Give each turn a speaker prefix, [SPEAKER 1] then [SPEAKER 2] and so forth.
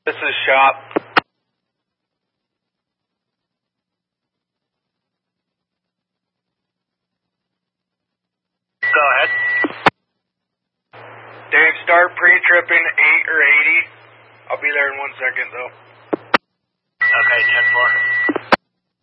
[SPEAKER 1] This is shop. Go ahead. Dave, start pre-tripping 8 or 80. I'll be there in 1 second though.